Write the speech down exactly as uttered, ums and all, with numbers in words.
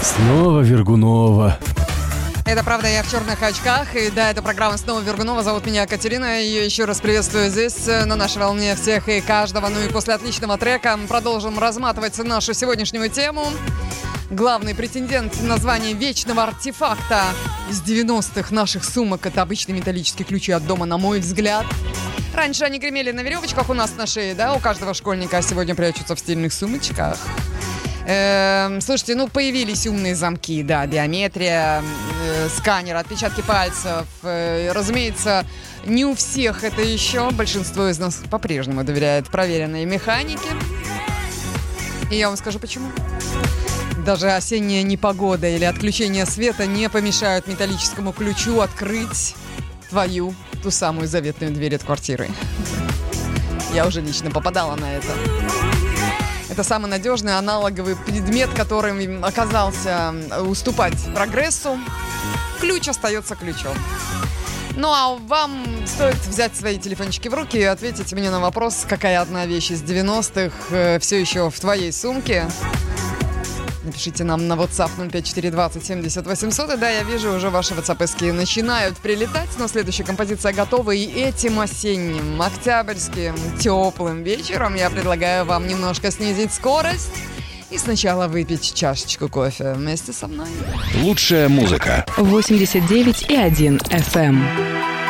Снова Вергунова. Это правда, я в черных очках. И да, это программа «Снова Вергунова». Зовут меня Катерина. И еще раз приветствую здесь, на нашей волне, всех и каждого. Ну и после отличного трека продолжим разматывать нашу сегодняшнюю тему. Главный претендент на звание вечного артефакта из девяностых наших сумок — это обычные металлические ключи от дома, на мой взгляд. Раньше они гремели на веревочках у нас на шее, да, у каждого школьника, а сегодня прячутся в стильных сумочках. Э, слушайте, ну появились умные замки, да, биометрия, э, сканер, отпечатки пальцев. Э, разумеется, не у всех это еще. Большинство из нас по-прежнему доверяет проверенной механике. И я вам скажу почему. Даже осенняя непогода или отключение света не помешают металлическому ключу открыть твою, ту самую заветную дверь от квартиры. Я уже лично попадала на это. Это самый надежный аналоговый предмет, который оказался уступать прогрессу. Ключ остается ключом. Ну а вам стоит взять свои телефончики в руки и ответить мне на вопрос, какая одна вещь из девяностых э, все еще в твоей сумке. Напишите нам на WhatsApp ноль пять четыре двадцать семьдесят восемьсот. И да, я вижу, уже ваши WhatsApp-эски начинают прилетать, но следующая композиция готова. И этим осенним, октябрьским, теплым вечером я предлагаю вам немножко снизить скорость и сначала выпить чашечку кофе вместе со мной. Лучшая музыка. восемьдесят девять и один эф эм.